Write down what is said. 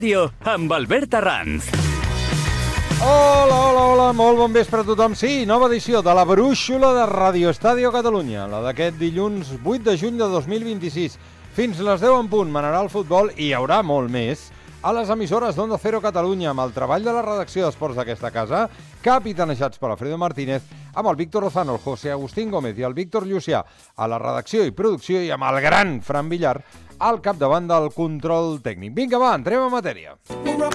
Ràdio amb Albert Arranz. Hola, molt bon vespre a tothom. Sí, nova edició de la brúixola de Radio Estadio Catalunya, la d'aquest dilluns 8 de juny de 2026. Fins les 10 en punt manarà el futbol i hi haurà molt més a les emissores d'Onda Cero Catalunya, amb el treball de la redacció d'esports d'aquesta casa, capitanejats per Alfredo Martínez, amb el Víctor Lozano, el José Agustín Gómez i el Víctor Llucià a la redacció i producció, i amb el gran Fran Villar al capdavant del control tècnic. Vinga, va, entrem en matèria.